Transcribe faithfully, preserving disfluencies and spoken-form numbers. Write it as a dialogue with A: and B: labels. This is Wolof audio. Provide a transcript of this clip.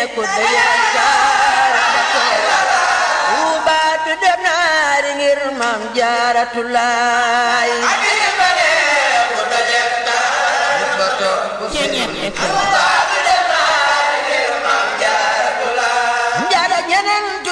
A: ku dajeek jaara Tuuba du dem naari ngir Maam Jaaratulaay ku dajeek jaara